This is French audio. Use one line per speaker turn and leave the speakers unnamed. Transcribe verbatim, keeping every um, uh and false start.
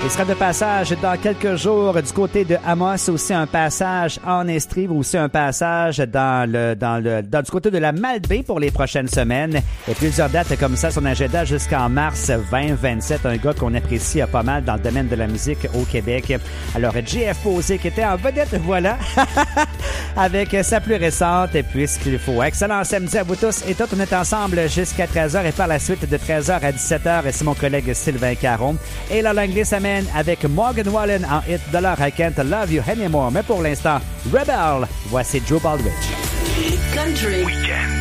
Il sera de passage dans quelques jours du côté de Amos, aussi un passage en Estrie, aussi un passage dans le dans le dans du côté de la Malbaie pour les prochaines semaines. Et plusieurs dates comme ça, son agenda jusqu'en mars vingt vingt-sept. Un gars qu'on apprécie pas mal dans le domaine de la musique au Québec. Alors, J F Posé qui était en vedette, voilà, avec sa plus récente, Puisqu'il faut. Excellent samedi à vous tous et toutes. On est ensemble jusqu'à treize heures et par la suite de treize heures à dix-sept heures, c'est mon collègue Sylvain Caron. Et là, l'anglais s'amène avec Morgan Wallen en hit de l'heure, I Can't Love You Anymore. Mais pour l'instant, Rebel, voici Joe Baldrige.
Country Weekend.